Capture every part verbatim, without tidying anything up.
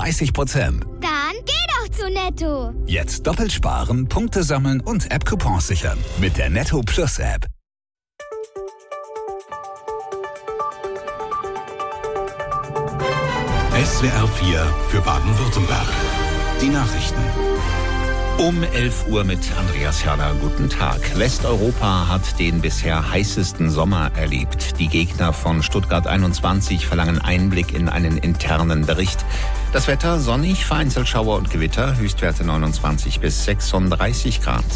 dreißig Prozent. Dann geh doch zu Netto. Jetzt doppelt sparen, Punkte sammeln und App-Coupons sichern. Mit der Netto Plus App. S W R vier für Baden-Württemberg. Die Nachrichten. Um elf Uhr mit Andreas Herrler. Guten Tag. Westeuropa hat den bisher heißesten Sommer erlebt. Die Gegner von Stuttgart einundzwanzig verlangen Einblick in einen internen Bericht. Das Wetter sonnig, vereinzelt Schauer und Gewitter, Höchstwerte neunundzwanzig bis sechsunddreißig Grad.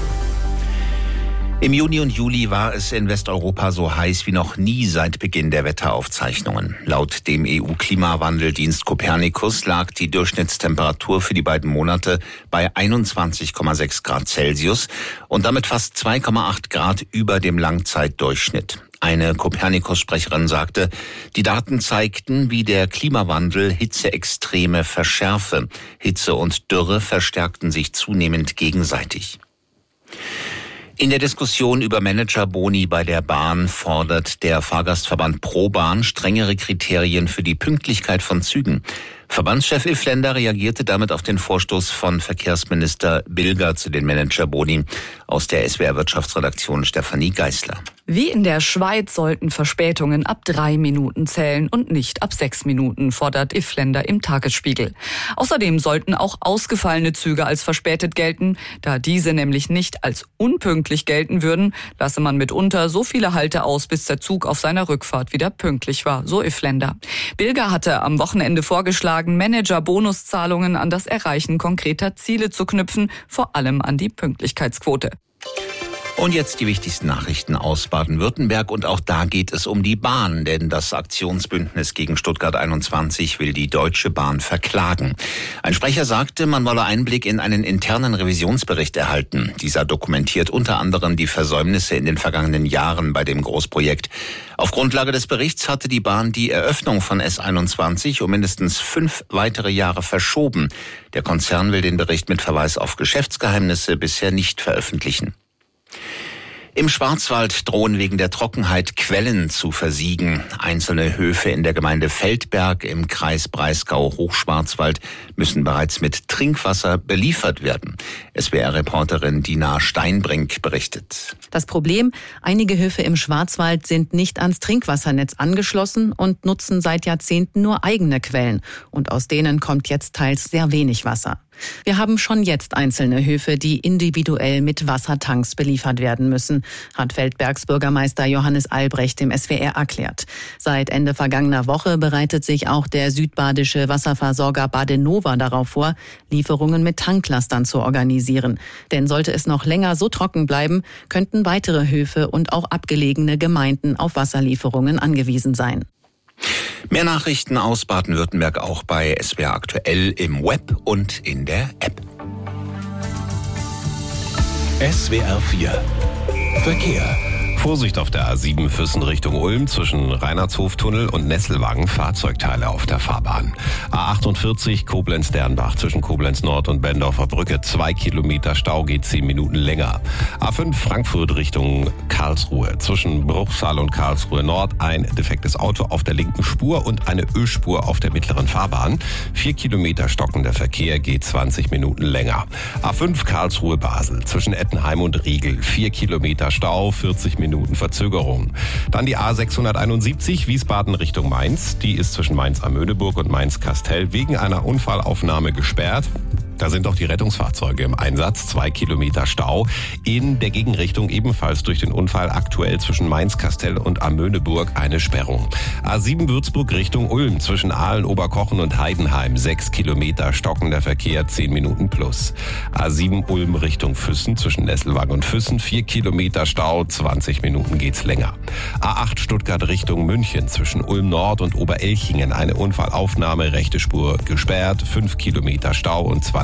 Im Juni und Juli war es in Westeuropa so heiß wie noch nie seit Beginn der Wetteraufzeichnungen. Laut dem E U-Klimawandeldienst Copernicus lag die Durchschnittstemperatur für die beiden Monate bei einundzwanzig Komma sechs Grad Celsius und damit fast zwei Komma acht Grad über dem Langzeitdurchschnitt. Eine Copernicus-Sprecherin sagte, die Daten zeigten, wie der Klimawandel Hitzeextreme verschärfe. Hitze und Dürre verstärkten sich zunehmend gegenseitig. In der Diskussion über Managerboni bei der Bahn fordert der Fahrgastverband ProBahn strengere Kriterien für die Pünktlichkeit von Zügen. Verbandschef Iffländer reagierte damit auf den Vorstoß von Verkehrsminister Bilger zu den Managerboni. Aus der S W R-Wirtschaftsredaktion Stefanie Geisler. Wie in der Schweiz sollten Verspätungen ab drei Minuten zählen und nicht ab sechs Minuten, fordert Iffländer im Tagesspiegel. Außerdem sollten auch ausgefallene Züge als verspätet gelten. Da diese nämlich nicht als unpünktlich gelten würden, lasse man mitunter so viele Halte aus, bis der Zug auf seiner Rückfahrt wieder pünktlich war, so Iffländer. Bilger hatte am Wochenende vorgeschlagen, Manager-Bonuszahlungen an das Erreichen konkreter Ziele zu knüpfen, vor allem an die Pünktlichkeitsquote. Und jetzt die wichtigsten Nachrichten aus Baden-Württemberg. Und auch da geht es um die Bahn, denn das Aktionsbündnis gegen Stuttgart einundzwanzig will die Deutsche Bahn verklagen. Ein Sprecher sagte, man wolle Einblick in einen internen Revisionsbericht erhalten. Dieser dokumentiert unter anderem die Versäumnisse in den vergangenen Jahren bei dem Großprojekt. Auf Grundlage des Berichts hatte die Bahn die Eröffnung von S einundzwanzig um mindestens fünf weitere Jahre verschoben. Der Konzern will den Bericht mit Verweis auf Geschäftsgeheimnisse bisher nicht veröffentlichen. Im Schwarzwald drohen wegen der Trockenheit Quellen zu versiegen. Einzelne Höfe in der Gemeinde Feldberg im Kreis Breisgau-Hochschwarzwald müssen bereits mit Trinkwasser beliefert werden. S W R-Reporterin Dina Steinbrink berichtet. Das Problem, einige Höfe im Schwarzwald sind nicht ans Trinkwassernetz angeschlossen und nutzen seit Jahrzehnten nur eigene Quellen. Und aus denen kommt jetzt teils sehr wenig Wasser. Wir haben schon jetzt einzelne Höfe, die individuell mit Wassertanks beliefert werden müssen, hat Feldbergs Bürgermeister Johannes Albrecht dem S W R erklärt. Seit Ende vergangener Woche bereitet sich auch der südbadische Wasserversorger Badenova darauf vor, Lieferungen mit Tanklastern zu organisieren. Denn sollte es noch länger so trocken bleiben, könnten weitere Höfe und auch abgelegene Gemeinden auf Wasserlieferungen angewiesen sein. Mehr Nachrichten aus Baden-Württemberg auch bei S W R Aktuell im Web und in der App. S W R vier Verkehr. Vorsicht auf der A sieben Füssen Richtung Ulm zwischen Reinhardshof-Tunnel und Nesselwagen, Fahrzeugteile auf der Fahrbahn. A achtundvierzig Koblenz-Dernbach zwischen Koblenz Nord und Bendorfer Brücke, zwei Kilometer Stau, geht zehn Minuten länger. A fünf Frankfurt Richtung Karlsruhe zwischen Bruchsal und Karlsruhe Nord, ein defektes Auto auf der linken Spur und eine Ölspur auf der mittleren Fahrbahn. Vier Kilometer stockender Verkehr, geht zwanzig Minuten länger. A fünf Karlsruhe Basel zwischen Ettenheim und Riegel, vier Kilometer Stau, vierzig Minuten Verzögerung. Dann die A sechshunderteinundsiebzig Wiesbaden Richtung Mainz. Die ist zwischen Mainz-Amöneburg und Mainz-Kastel wegen einer Unfallaufnahme gesperrt. Da sind auch die Rettungsfahrzeuge im Einsatz. Zwei Kilometer Stau. In der Gegenrichtung ebenfalls durch den Unfall aktuell zwischen Mainz-Kastel und Amöneburg eine Sperrung. A sieben Würzburg Richtung Ulm zwischen Aalen, Oberkochen und Heidenheim. Sechs Kilometer stockender Verkehr, zehn Minuten plus. A sieben Ulm Richtung Füssen zwischen Nesselwagen und Füssen. Vier Kilometer Stau, zwanzig Minuten geht's länger. A acht Stuttgart Richtung München zwischen Ulm Nord und Oberelchingen. Eine Unfallaufnahme, rechte Spur gesperrt. Fünf Kilometer Stau und zwanzig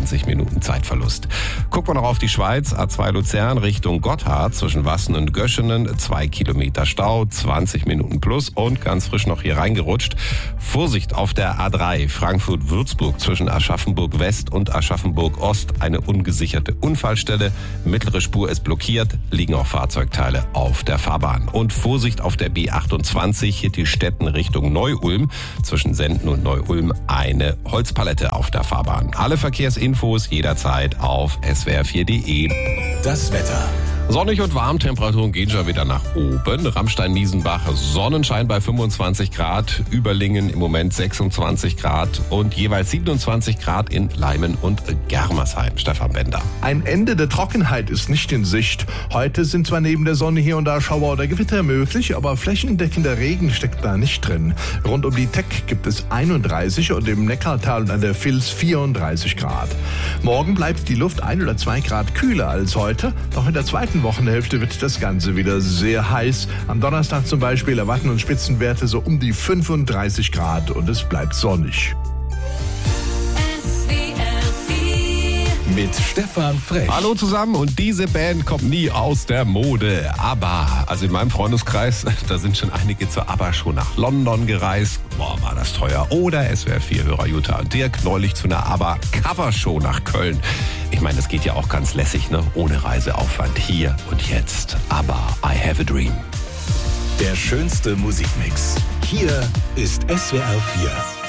zwanzig Minuten Zeitverlust. Gucken wir noch auf die Schweiz. A zwei Luzern Richtung Gotthard zwischen Wassen und Göschenen. Zwei Kilometer Stau, zwanzig Minuten plus und ganz frisch noch hier reingerutscht. Vorsicht auf der A drei Frankfurt-Würzburg zwischen Aschaffenburg West und Aschaffenburg Ost. Eine ungesicherte Unfallstelle. Mittlere Spur ist blockiert, liegen auch Fahrzeugteile auf der Fahrbahn. Und Vorsicht auf der B achtundzwanzig, hier die Städten Richtung Neu-Ulm. Zwischen Senden und Neu-Ulm eine Holzpalette auf der Fahrbahn. Alle Verkehrsinfos jederzeit auf s w r vier punkt d e. Das Wetter. Sonnig und warm, Temperaturen gehen schon wieder nach oben. Ramstein-Miesenbach, Sonnenschein bei fünfundzwanzig Grad, Überlingen im Moment sechsundzwanzig Grad und jeweils siebenundzwanzig Grad in Leimen und Germersheim. Stefan Bender. Ein Ende der Trockenheit ist nicht in Sicht. Heute sind zwar neben der Sonne hier und da Schauer oder Gewitter möglich, aber flächendeckender Regen steckt da nicht drin. Rund um die Teck gibt es einunddreißig und im Neckartal und an der Vils vierunddreißig Grad. Morgen bleibt die Luft ein oder zwei Grad kühler als heute, doch in der zweiten Wochenhälfte wird das Ganze wieder sehr heiß. Am Donnerstag zum Beispiel erwarten uns Spitzenwerte so um die fünfunddreißig Grad und es bleibt sonnig. Mit Stefan Frech. Hallo zusammen, und diese Band kommt nie aus der Mode. ABBA, also in meinem Freundeskreis, da sind schon einige zur ABBA schon nach London gereist. Boah, war das teuer. Oder S W R vier Hörer Jutta und Dirk neulich zu einer ABBA-Covershow nach Köln. Ich meine, das geht ja auch ganz lässig, ne? Ohne Reiseaufwand. Hier und jetzt ABBA, I Have a Dream. Der schönste Musikmix. Hier ist S W R vier.